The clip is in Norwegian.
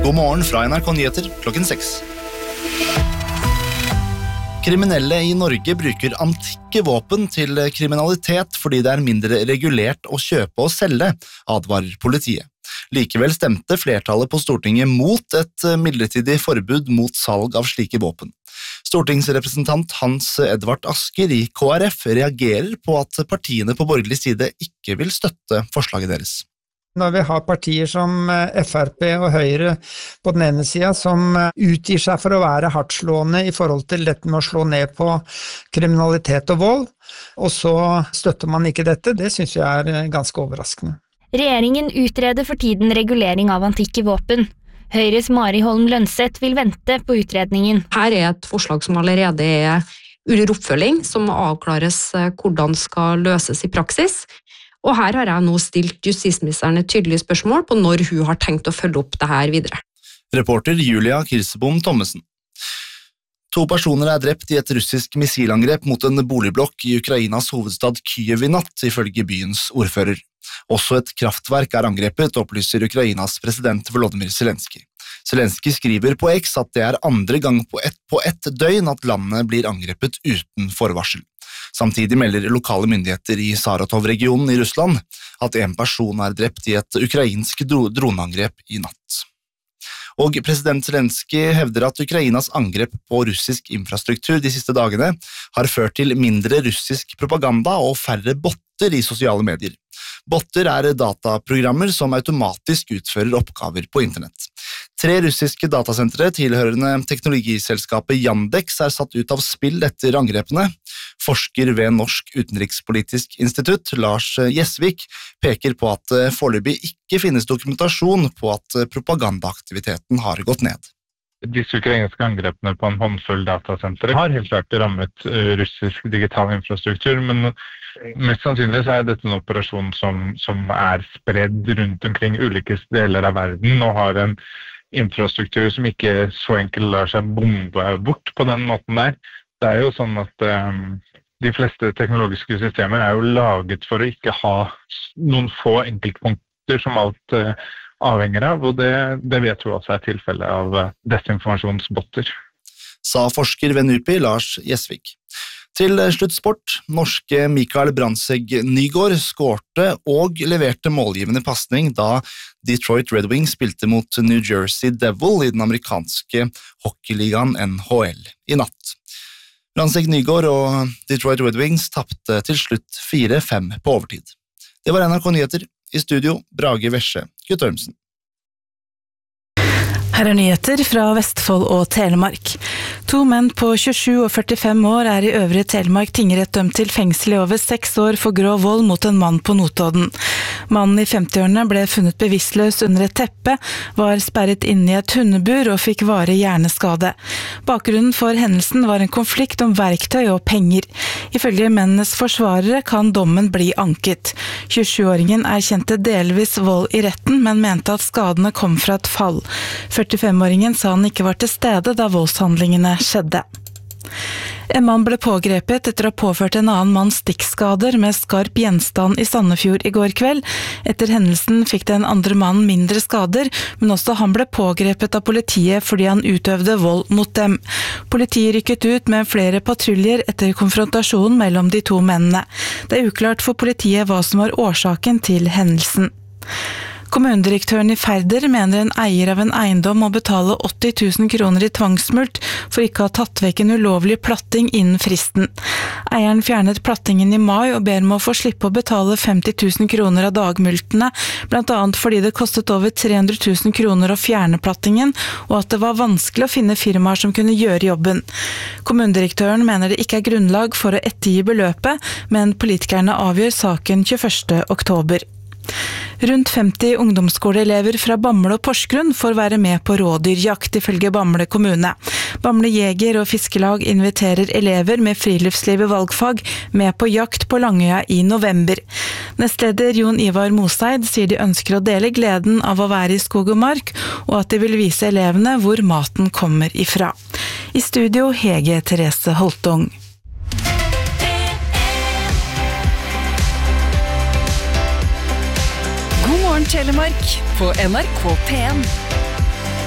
God morgen fra NRK Nyheter klokken 6. Kriminelle i Norge bruker antikke våpen til kriminalitet fordi det er mindre regulert å kjøpe og selge, advarer politiet. Likevel stemte flertallet på Stortinget mot et midlertidig forbud mot salg av slike våpen. Stortingsrepresentant Hans Edvard Asker i KrF reagerer på at partiene på borgerlig side ikke vil støtte forslaget deres. Når vi har partier som FrP og Høyre på den ene siden som utgir seg for å være hardtslående i forhold til dette med å slå ned på kriminalitet og vold, og så støtter man ikke dette, det synes jeg er ganske overraskende. Regjeringen utreder for tiden regulering av antikke våpen. Høyres Mari Holm Lønseth vil vente på utredningen. Her er et forslag som allerede er under oppfølging, som må avklares hvordan skal løses i praksis. Og her har jeg nå stilt justisministeren et tydelig spørsmål på når hun har tenkt å følge opp dette videre. Reporter Julia Kirsebom Thommessen. 2 personer er drept i et russisk missilangrep mot en boligblokk i Ukrainas hovedstad Kyiv i natt, ifølge byens ordfører. Også et kraftverk er angrepet, opplyser Ukrainas president Volodymyr Zelenskyj. Zelenskyj skriver på X at det er andre gang på ett døgn at landet blir angrepet uten forvarsel. Samtidig melder lokale myndigheter i Saratov-regionen i Russland at en person er drept i et ukrainsk droneangrep i natt. Og president Zelenskyj hevder at Ukrainas angrep på russisk infrastruktur de siste dagene har ført til mindre russisk propaganda og færre botter i sosiale medier. Botter er dataprogrammer som automatisk utfører oppgaver på internett. 3 russiske datasentre tilhørende teknologiselskapet Yandex er satt ut av spill etter angrepene. Forsker ved Norsk Utenrikspolitisk Institutt, Lars Gjesvik, peker på at det foreløpig ikke finnes dokumentasjon på at propagandaaktiviteten har gått ned. Disse ukrainske angrepene på en håndfull datasentre har helt klart rammet russisk digital infrastruktur, men mest sannsynlig så er dette en operasjon som er spredd rundt omkring ulike deler av verden og har en infrastruktur som ikke så enkelt lar seg bombe bort på den måten der. Det er jo sånn at de fleste teknologiske systemer er jo laget for å ikke ha noen få enkeltpunkter som alt avhenger av, og det vet vi også er tilfellet av desinformasjonsbotter. Sa forsker ved NUPI Lars Gjesvik. Til sluttsport, norske Mikael Brandtzæg Nygaard skårte og leverte målgivende pasning da Detroit Red Wings spilte mot New Jersey Devil i den amerikanske hockeyligaen NHL i natt. Brandtzæg Nygaard og Detroit Red Wings tapte til slutt 4-5 på overtid. Det var NRK Nyheter. I studio, Brage Vesje Guttormsen. Her er nyheter fra Vestfold og Telemark. 2 menn på 27 og 45 år er i Øvre Telemark tingrett dømt til fengsel i over 6 år for grov vold mot en mann på Notodden. Mannen i 50-årene ble funnet bevisstløs under et teppe, var sperret inne i et hundebur og fikk varig hjerneskade. Bakgrunnen for hendelsen var en konflikt om verktøy og penger. Ifølge mennenes forsvarere kan dommen bli anket. 27-åringen erkjente delvis vold i retten, men mente at skadene kom fra et fall. 45-åringen sa han ikke var til stede da voldshandlingene skjedde. En mann ble pågrepet etter å ha påført en annen mann stikkskader med skarp gjenstand i Sandefjord i går kveld. Etter hendelsen fikk den andre mannen mindre skader, men også han ble pågrepet av politiet fordi han utøvde vold mot dem. Politiet rykket ut med flere patruljer etter konfrontasjonen mellom de 2 mennene. Det er uklart for politiet hva som var årsaken til hendelsen. Kommunedirektøren i Færder mener en eier av en eiendom må betale 80 000 kroner i tvangsmulkt for ikke å ha tatt vekk en ulovlig platting innen fristen. Eieren fjernet plattingen i mai og ber om å få slippe å betale 50 000 kroner av dagmultene, blant annet fordi det kostet over 300 000 kroner å fjerne plattingen, og at det var vanskelig å finne firmaer som kunne gjøre jobben. Kommunedirektøren mener det ikke er grunnlag for å ettergi beløpet, men politikerne avgjør saken 21. oktober. Rundt 50 ungdomsskoleelever fra Bamble og Porsgrunn får være med på rådyrjakt ifølge Bamble kommune. Bamble Jeger og Fiskelag inviterer elever med friluftsliv i valgfag med på jakt på Langøya i november. Nestleder Jon Ivar Moseid sier de ønsker å dele gleden av å være i skog og mark, og at de vil vise elevene hvor maten kommer ifra. I studio Hege Therese Holtung. God morgen Telemark på NRK P1.